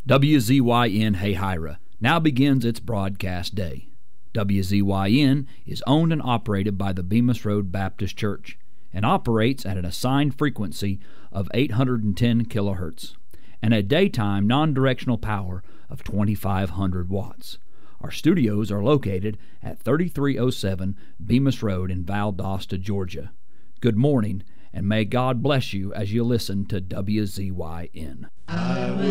WZYN Hayhira now begins its broadcast day. WZYN is owned and operated by the Bemis Road Baptist Church and operates at an assigned frequency of 810 kilohertz and a daytime non-directional power of 2,500 watts. Our studios are located at 3307 Bemis Road in Valdosta, Georgia. Good morning, and may God bless you as you listen to WZYN.